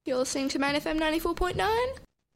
You're listening to Man FM 94.9.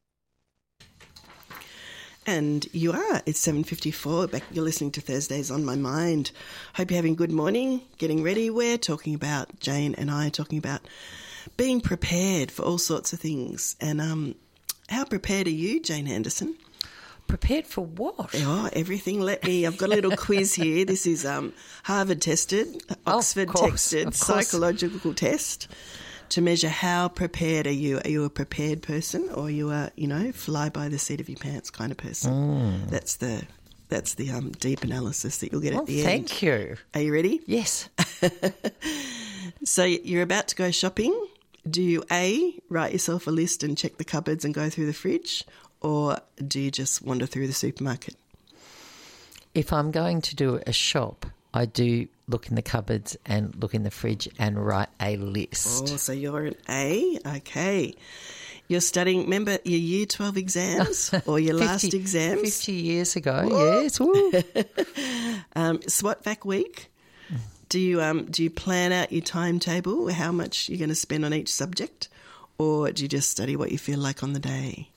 And you are. It's 7:54. You're listening to Thursdays on My Mind. Hope you're having a good morning, getting ready. We're talking about, Jane and I are talking about being prepared for all sorts of things. And how prepared are you, Jane Anderson? Prepared for what? Oh, everything. I've got a little quiz here. This is Harvard tested, Oxford tested, psychological test to measure how prepared are you. Are you a prepared person, or you are, fly by the seat of your pants kind of person? That's the deep analysis that you'll get at the end. Thank you. Are you ready? Yes. So you're about to go shopping. Do you A, write yourself a list and check the cupboards and go through the fridge, or do you just wander through the supermarket? If I'm going to do a shop, I do look in the cupboards and look in the fridge and write a list. Oh, so you're an A? Okay. You're studying, remember your Year 12 exams or your last exams? 50 years ago, yes. Woo. SWAT Vac week. Do you plan out your timetable, how much you're going to spend on each subject, or do you just study what you feel like on the day?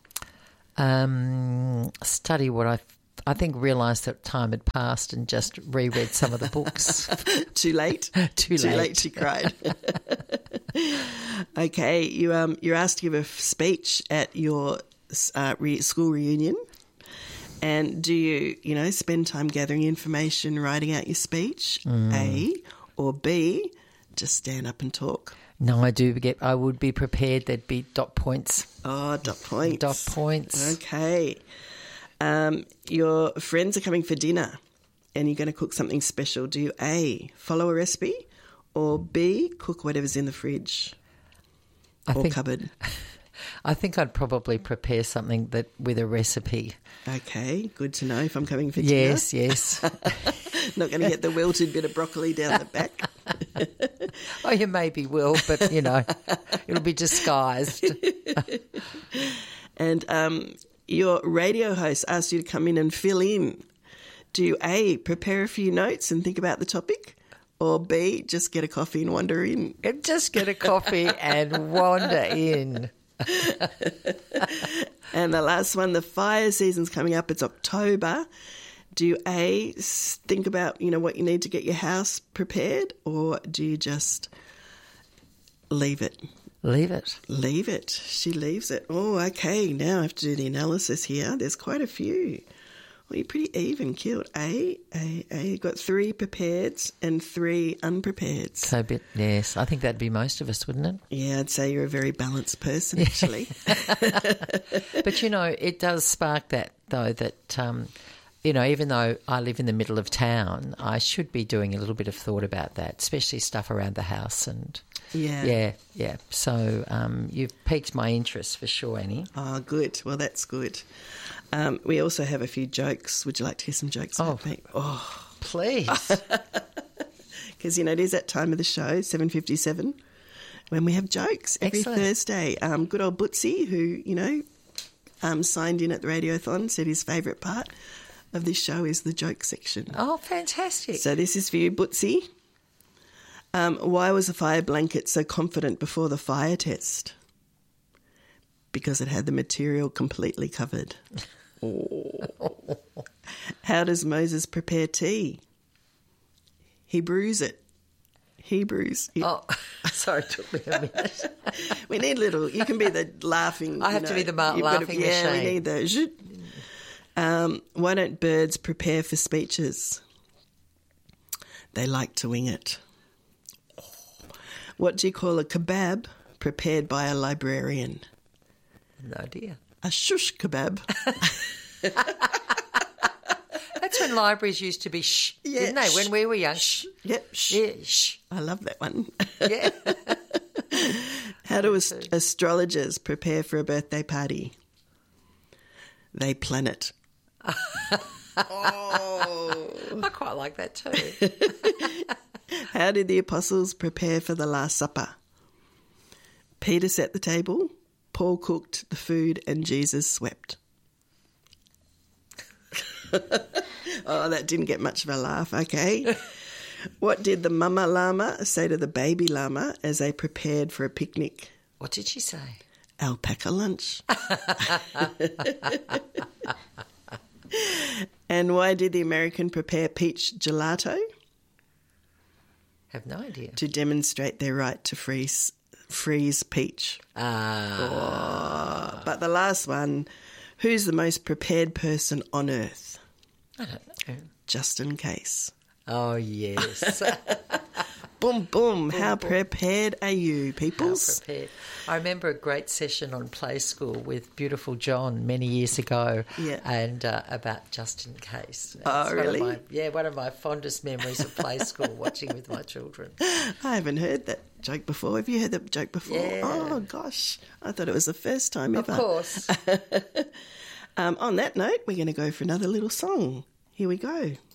Study what I think realised that time had passed and just reread some of the books. Too late? Too late. She cried. Okay, you're asked to give a speech at your school reunion. And do you, spend time gathering information, writing out your speech, A, or B, just stand up and talk? No, I would be prepared. There'd be dot points. Oh, dot points. Dot points. Okay. Your friends are coming for dinner and you're going to cook something special. Do you A, follow a recipe, or B, cook whatever's in the fridge or cupboard? I think I'd probably prepare something with a recipe. Okay, good to know if I'm coming for dinner. Yes. Not going to get the wilted bit of broccoli down the back. Oh, you maybe will, but, it'll be disguised. And your radio host asks you to come in and fill in. Do you A, prepare a few notes and think about the topic, or B, just get a coffee and wander in? Just get a coffee and wander in. And the last one, the fire season's coming up. It's October. Do you A, think about, what you need to get your house prepared, or do you just leave it? Leave it. Leave it. She leaves it. Oh, okay. Now I have to do the analysis here. There's quite a few. Well, you're pretty even killed. A. You've got 3 prepareds and 3 unprepareds. So yes. I think that'd be most of us, wouldn't it? Yeah, I'd say you're a very balanced person, actually. But, it does spark that, though, that, even though I live in the middle of town, I should be doing a little bit of thought about that, especially stuff around the house and... Yeah. So you've piqued my interest for sure, Annie. Oh, good. Well, that's good. We also have a few jokes. Would you like to hear some jokes? Oh, please. Because, it is that time of the show, 7:57, when we have jokes every Thursday. Good old Bootsy, who, signed in at the Radiothon, said his favourite part of this show is the joke section. Oh, fantastic. So this is for you, Bootsy. Why was the fire blanket so confident before the fire test? Because it had the material completely covered. Oh. How does Moses prepare tea? He brews it. Oh, sorry, it took me a minute. We need you can be the laughing. I have to be the laughing machine. Yeah, we need the... Why don't birds prepare for speeches? They like to wing it. What do you call a kebab prepared by a librarian? No idea. A shush kebab. That's when libraries used to be didn't they, when we were young? Shh. Yep, shh. Yeah, shh. I love that one. Yeah. How do astrologers prepare for a birthday party? They plan it. Oh. I quite like that too. How did the apostles prepare for the Last Supper? Peter set the table, Paul cooked the food, and Jesus swept. Oh, that didn't get much of a laugh. Okay. What did the mama llama say to the baby llama as they prepared for a picnic? What did she say? Alpaca lunch. And why did the American prepare peach gelato? Have no idea. To demonstrate their right to freeze peach. But the last one, who's the most prepared person on earth? I don't know. Justin Case. Oh, yes. Boom, boom. How prepared are you, peoples? How prepared. I remember a great session on Play School with beautiful John many years ago, and about Justin Case. Oh, really? One of my fondest memories of Play School, watching with my children. I haven't heard that joke before. Have you heard that joke before? Yeah. Oh, gosh. I thought it was the first time ever. Of course. On that note, we're going to go for another little song. Here we go.